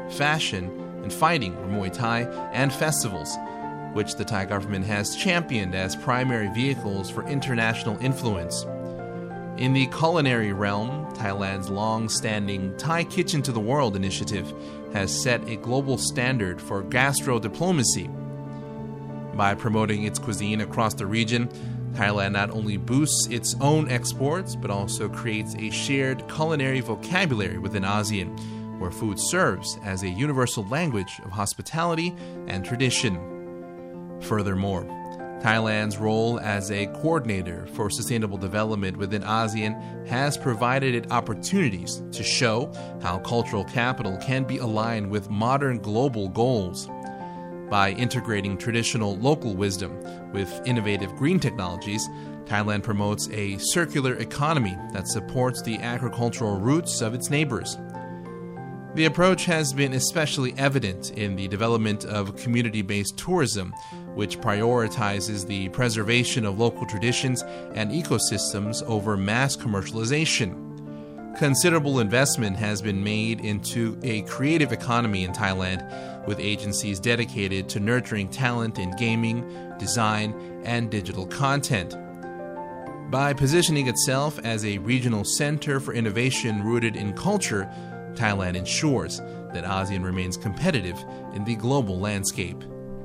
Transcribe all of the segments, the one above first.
fashion, and fighting, or Muay Thai, and festivals, which the Thai government has championed as primary vehicles for international influence. In the culinary realm, Thailand's long-standing Thai Kitchen to the World initiative has set a global standard for gastro-diplomacy. By promoting its cuisine across the region, Thailand not only boosts its own exports, but also creates a shared culinary vocabulary within ASEAN, where food serves as a universal language of hospitality and tradition. Furthermore, Thailand's role as a coordinator for sustainable development within ASEAN has provided it opportunities to show how cultural capital can be aligned with modern global goals. By integrating traditional local wisdom with innovative green technologies, Thailand promotes a circular economy that supports the agricultural roots of its neighbors. The approach has been especially evident in the development of community-based tourism, which prioritizes the preservation of local traditions and ecosystems over mass commercialization. Considerable investment has been made into a creative economy in Thailand, with agencies dedicated to nurturing talent in gaming, design, and digital content. By positioning itself as a regional center for innovation rooted in culture, Thailand ensures that ASEAN remains competitive in the global landscape.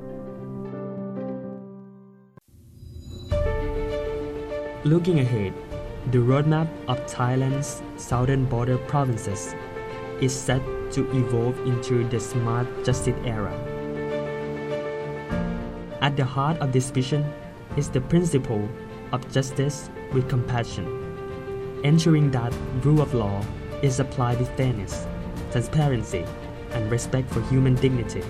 Looking ahead, the roadmap of Thailand's southern border provinces is set to evolve into the smart justice era. At the heart of this vision is the principle of justice with compassion, ensuring that rule of law is applied with fairness, transparency, and respect for human dignity.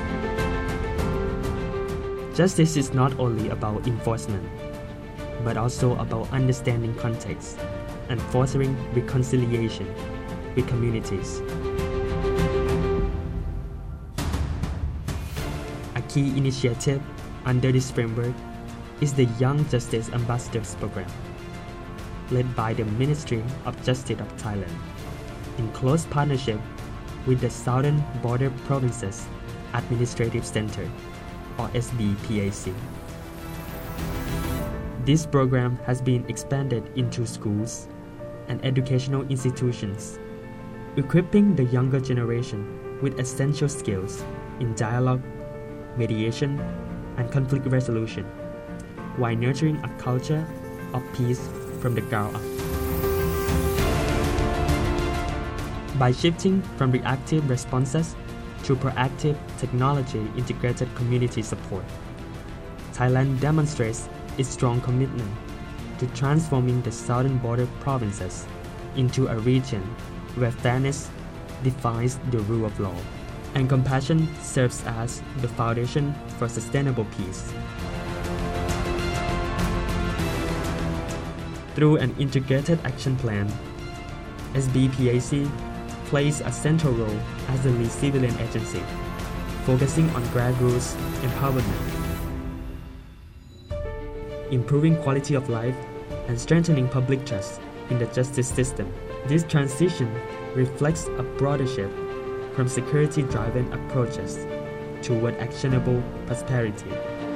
Justice is not only about enforcement, but also about understanding context and fostering reconciliation with communities. A key initiative under this framework is the Young Justice Ambassadors Program, led by the Ministry of Justice of Thailand, in close partnership with the Southern Border Provinces Administrative Center, or SBPAC. This program has been expanded into schools and educational institutions, equipping the younger generation with essential skills in dialogue, mediation, and conflict resolution, while nurturing a culture of peace from the ground up. By shifting from reactive responses to proactive technology-integrated community support, Thailand demonstrates its strong commitment to transforming the southern border provinces into a region where fairness defines the rule of law, and compassion serves as the foundation for sustainable peace. Through an integrated action plan, SBPAC plays a central role as the lead civilian agency, focusing on grassroots empowerment, improving quality of life, and strengthening public trust in the justice system. This transition reflects a broader shift from security-driven approaches toward actionable prosperity.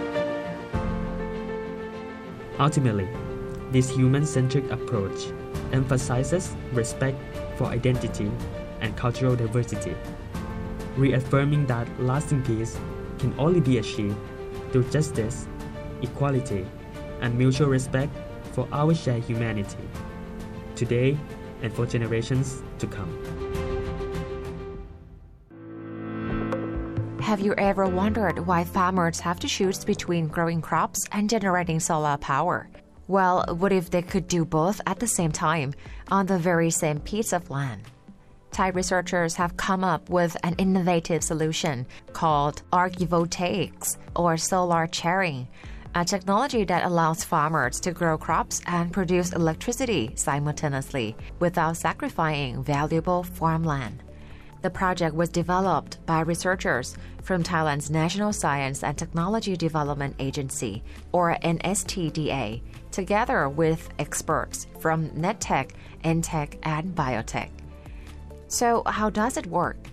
Ultimately, this human-centric approach emphasizes respect for identity and cultural diversity, reaffirming that lasting peace can only be achieved through justice, equality, and mutual respect for our shared humanity, today and for generations to come. Have you ever wondered why farmers have to choose between growing crops and generating solar power? Well, what if they could do both at the same time on the very same piece of land? Thai researchers have come up with an innovative solution called archivoltaics, or solar sharing, a technology that allows farmers to grow crops and produce electricity simultaneously without sacrificing valuable farmland. The project was developed by researchers from Thailand's National Science and Technology Development Agency, or NSTDA, together with experts from NetTech, EnTech, and Biotech. So how does it work?